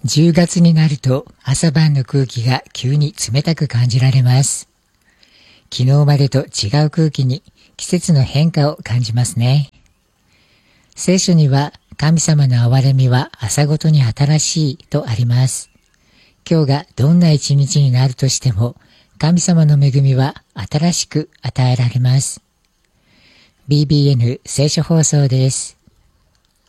10月になると朝晩の空気が急に冷たく感じられます。昨日までと違う空気に季節の変化を感じますね。聖書には神様の憐れみは朝ごとに新しいとあります。今日がどんな一日になるとしても神様の恵みは新しく与えられます。BBN 聖書放送です。